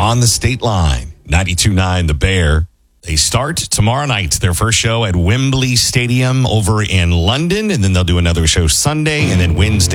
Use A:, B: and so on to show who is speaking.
A: on the state line. 92.9 The Bear. They start tomorrow night, their first show at Wembley Stadium over in London, and then they'll do another show Sunday, and then Wednesday